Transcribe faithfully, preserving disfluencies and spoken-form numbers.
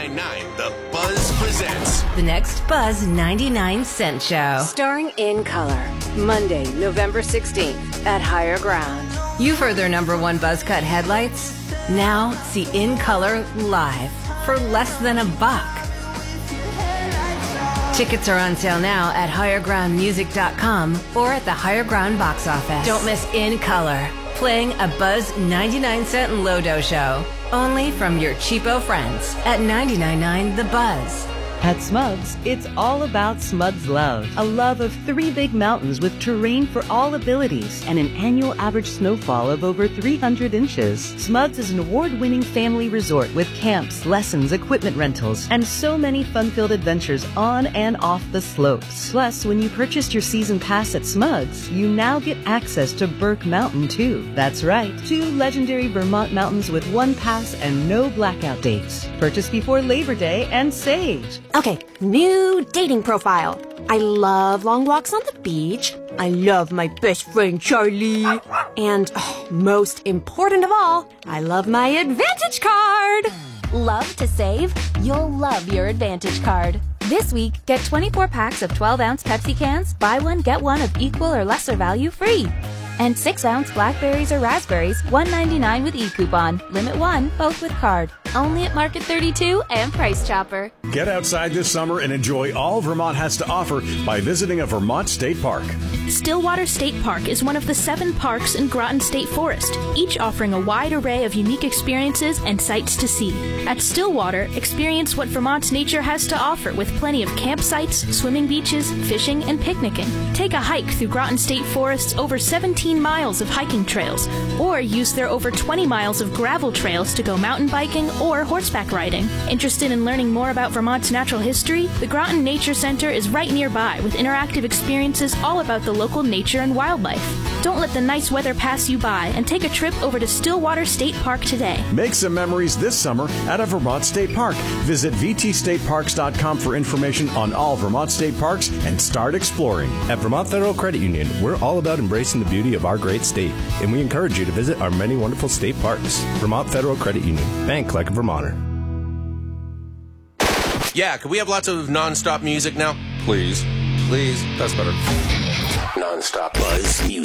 ninety-nine The Buzz presents the next Buzz ninety-nine cent Show. Starring in color, Monday, November sixteenth at Higher Ground. You've heard their number one buzz cut headlights? Now see In Color live for less than a buck. Tickets are on sale now at higher ground music dot com or at the Higher Ground box office. Don't miss In Color, playing a Buzz ninety-nine cent Lodo show. Only from your cheapo friends at ninety-nine point nine The Buzz. At Smugs, it's all about Smugs love. A love of three big mountains with terrain for all abilities and an annual average snowfall of over three hundred inches. Smugs is an award-winning family resort with camps, lessons, equipment rentals, and so many fun-filled adventures on and off the slopes. Plus, when you purchased your season pass at Smugs, you now get access to Burke Mountain, too. That's right, two legendary Vermont mountains with one pass and no blackout dates. Purchase before Labor Day and save. Okay, new dating profile. I love long walks on the beach. I love my best friend Charlie. And oh, most important of all, I love my Advantage card. Love to save? You'll love your Advantage card. This week, get twenty-four packs of twelve ounce Pepsi cans, buy one, get one of equal or lesser value free. And six ounce blackberries or raspberries, one ninety-nine with e-coupon. Limit one, both with card. Only at Market thirty-two and Price Chopper. Get outside this summer and enjoy all Vermont has to offer by visiting a Vermont state park. Stillwater State Park is one of the seven parks in Groton State Forest, each offering a wide array of unique experiences and sights to see. At Stillwater, experience what Vermont's nature has to offer with plenty of campsites, swimming beaches, fishing, and picnicking. Take a hike through Groton State Forest's over seventeen miles of hiking trails, or use their over twenty miles of gravel trails to go mountain biking or horseback riding. Interested in learning more about Vermont's natural history? The Groton Nature Center is right nearby with interactive experiences all about the local nature and wildlife. Don't let the nice weather pass you by and take a trip over to Stillwater State Park today. Make some memories this summer at a Vermont state park. Visit v t state parks dot com for information on all Vermont state parks and start exploring. At Vermont Federal Credit Union, we're all about embracing the beauty of our great state, and we encourage you to visit our many wonderful state parks. Vermont Federal Credit Union. Bank like a Vermonter. Yeah, can we have lots of non-stop music now? Please. Please. That's better. Non-stop Buzz Music.